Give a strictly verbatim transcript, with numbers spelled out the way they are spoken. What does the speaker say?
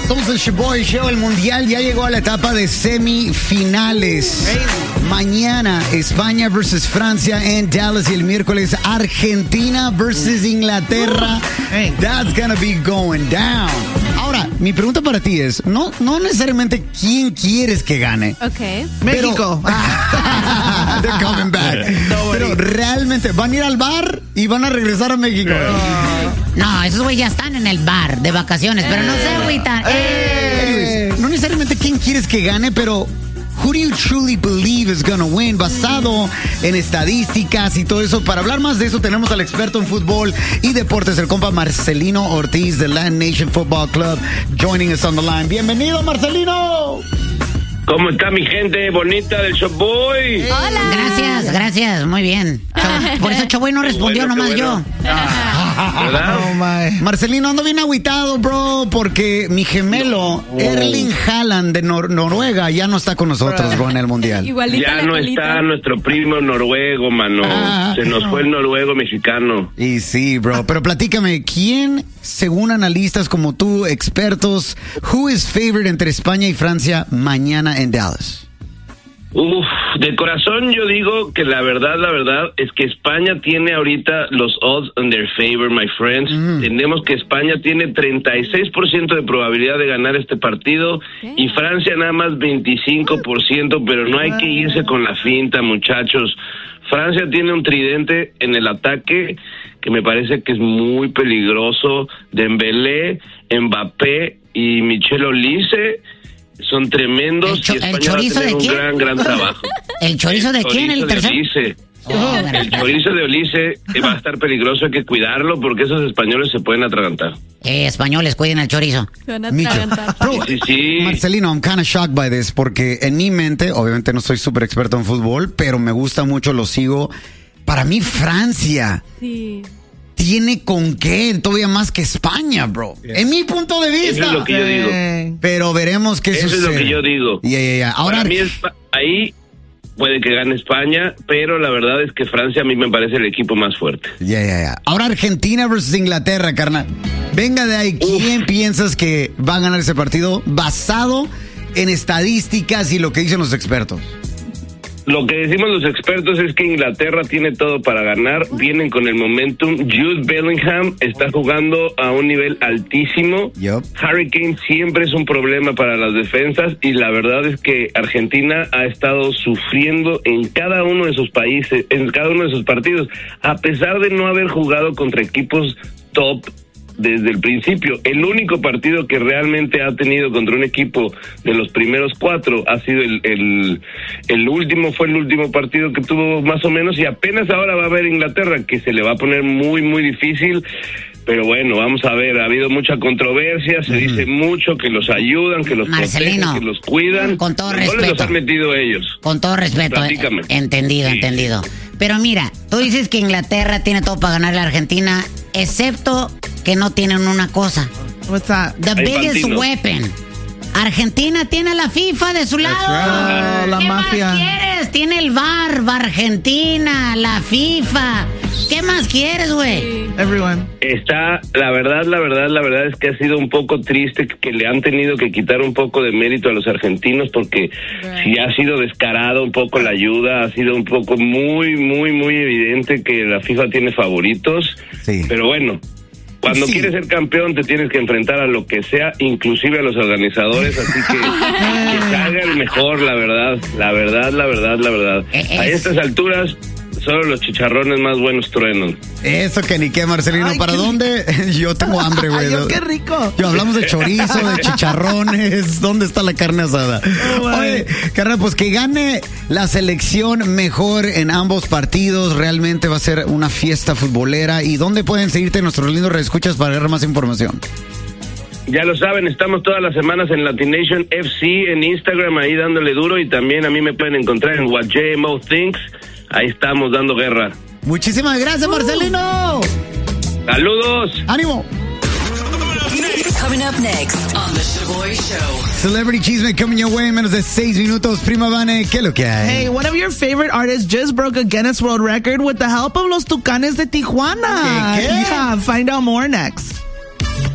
Somos el Shoboy Show. El Mundial ya llegó a la etapa de semifinales. Mañana España versus Francia en Dallas y el miércoles Argentina versus Inglaterra. That's gonna be going down. Ahora, mi pregunta para ti es, no, no necesariamente quién quieres que gane. Ok. México. They're coming back. Pero realmente, ¿van a ir al bar y van a regresar a México? No, esos güey ya están en el bar de vacaciones, pero no sé, agüita. Anyways, no necesariamente quién quieres que gane, pero who do you truly believe is gonna win? Basado en estadísticas y todo eso. Para hablar más de eso tenemos al experto en fútbol y deportes, el compa Marcelino Ortiz de Land Nation Football Club, joining us on the line. Bienvenido, Marcelino. ¿Cómo está mi gente bonita del Showboy? Hola. Gracias, gracias, muy bien. Cho- Por eso Choboy no respondió, bueno, nomás bueno. yo. ¿Verdad? Oh, my. Marcelino, ando bien agüitado, bro, porque mi gemelo, Erling Haaland de Nor- Noruega, ya no está con nosotros, bro, en el Mundial. Igualita Ya la no colita. está nuestro primo noruego, mano. Ah. Se nos fue el noruego mexicano. Y sí, bro, pero platícame, ¿quién, según analistas como tú, expertos, who is favorite entre España y Francia mañana en Dallas? Uf, de corazón yo digo que la verdad, la verdad es que España tiene ahorita los odds on their favor, my friends. Tenemos que España tiene treinta y seis por ciento de probabilidad de ganar este partido y Francia nada más veinticinco por ciento, pero no hay que irse con la finta, muchachos. Francia tiene un tridente en el ataque que me parece que es muy peligroso. Dembélé, Mbappé y Michel Olise son tremendos. ¿El cho- y el España chorizo va a tener de un quién? gran, gran trabajo. ¿El chorizo de quién? ¿El chorizo de tercero? Olise. Oh, El chorizo de Olise eh, va a estar peligroso, hay que cuidarlo porque esos españoles se pueden atragantar. Eh, españoles, cuiden el chorizo. Se van a Micho. atragantar. Bro, Sí, sí. Marcelino, I'm kind of shocked by this, porque en mi mente, obviamente no soy súper experto en fútbol, pero me gusta mucho, lo sigo. Para mí, Francia Sí. tiene con qué, todavía más que España, bro. En mi punto de vista. Eso es lo que yo digo. Eh, Pero veremos qué Eso sucede. es lo que yo digo. Ya, ya, ya. Ahora, Para mí es, ahí puede que gane España, pero la verdad es que Francia a mí me parece el equipo más fuerte. ya, ya, ya. Ahora Argentina versus Inglaterra, carnal. Venga de ahí, ¿quién piensas que va a ganar ese partido basado en estadísticas y lo que dicen los expertos? Lo que decimos los expertos es que Inglaterra tiene todo para ganar, vienen con el momentum. Jude Bellingham está jugando a un nivel altísimo. Yup. Harry Kane siempre es un problema para las defensas y la verdad es que Argentina ha estado sufriendo en cada uno de sus países, en cada uno de sus partidos, a pesar de no haber jugado contra equipos top desde el principio. El único partido que realmente ha tenido contra un equipo de los primeros cuatro ha sido el, el, el último, fue el último partido que tuvo más o menos, y apenas ahora va a ver Inglaterra, que se le va a poner muy, muy difícil. Pero bueno, vamos a ver, ha habido mucha controversia, se dice mucho que los ayudan, que los Marcelino, protegen, que los cuidan. con todo No les los respeto. han metido ellos. Con todo respeto. eh, Platícame. entendido, Sí. entendido. Pero mira, tú dices que Inglaterra tiene todo para ganar a la Argentina, excepto que no tienen una cosa. what's that? The Hay biggest Infantino. weapon. Argentina tiene la FIFA de su lado. right. La ¿Qué mafia. más quieres? Tiene el V A R, va Argentina, la FIFA. ¿Qué más quieres, güey? Everyone. Está, la verdad, la verdad, la verdad es que ha sido un poco triste que le han tenido que quitar un poco de mérito a los argentinos, porque sí ha sido descarado un poco la ayuda, ha sido un poco muy, muy, muy evidente que la FIFA tiene favoritos, Sí. pero bueno. Cuando Sí. quieres ser campeón te tienes que enfrentar a lo que sea, inclusive a los organizadores, así que que salga el mejor, la verdad, la verdad, la verdad, la verdad. Eh, A es- estas alturas solo los chicharrones más buenos truenan. Eso que ni qué, Marcelino. Ay, ¿Para qué- dónde? Yo tengo hambre, güey. Ay, yo, qué rico. Yo hablamos de chorizo, de chicharrones. ¿Dónde está la carne asada? Oh, my. Oye, carnal, pues que gane la selección mejor en ambos partidos. Realmente va a ser una fiesta futbolera. ¿Y dónde pueden seguirte nuestros lindos reescuchas para ver más información? Ya lo saben, estamos todas las semanas en Latination F C en Instagram, ahí dándole duro, y también a mí me pueden encontrar en What J M O Thinks. Ahí estamos dando guerra. Muchísimas gracias, Marcelino. ¡Saludos! ¡Ánimo! Coming up next on The Shoboy Show. Celebrity Chisme coming your way en menos de seis minutos. Prima Vane, ¿qué es lo que hay? Hey, one of your favorite artists just broke a Guinness World Record with the help of los Tucanes de Tijuana. ¿Qué, qué? Yeah, find out more next.